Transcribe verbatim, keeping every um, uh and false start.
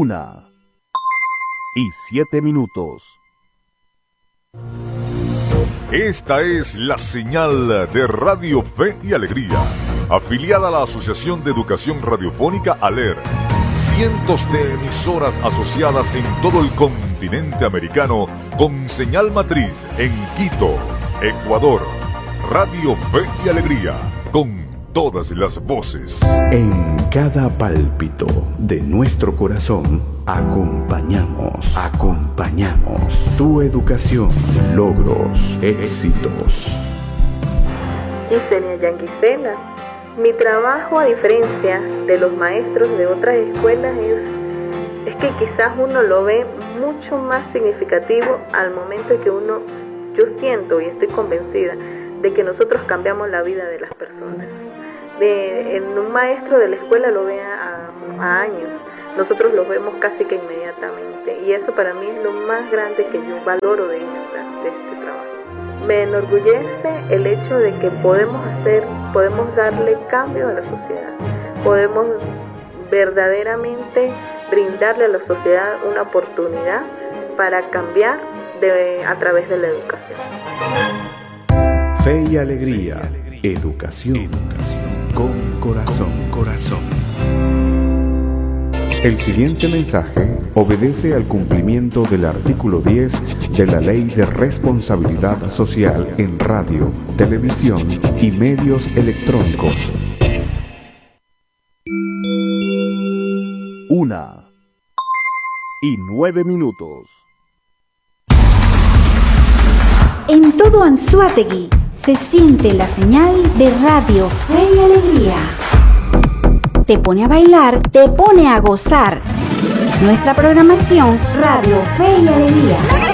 Una y siete minutos. Esta es la señal de Radio Fe y Alegría, afiliada a la Asociación de Educación Radiofónica ALER. Cientos de emisoras asociadas en todo el continente americano con señal matriz en Quito, Ecuador. Radio Fe y Alegría, con todas las voces. En cada pálpito de nuestro corazón, acompañamos, acompañamos tu educación, logros, éxitos. Yesenia Yanguisela, mi trabajo, a diferencia de los maestros de otras escuelas, es, es que quizás uno lo ve mucho más significativo al momento en que uno, yo siento y estoy convencida de que nosotros cambiamos la vida de las personas. De, en un maestro de la escuela lo ve a, a años, nosotros lo vemos casi que inmediatamente, y eso para mí es lo más grande que yo valoro de, esta, de este trabajo. Me enorgullece el hecho de que podemos hacer, podemos darle cambio a la sociedad, podemos verdaderamente brindarle a la sociedad una oportunidad para cambiar de, a través de la educación. Fe y Alegría, educación, educación con corazón, corazón. El siguiente mensaje obedece al cumplimiento del artículo diez de la Ley de Responsabilidad Social en Radio, Televisión y Medios Electrónicos. Una y nueve minutos. En todo Anzoátegui se siente la señal de Radio Fe y Alegría. Te pone a bailar, te pone a gozar. Nuestra programación Radio Fe y Alegría.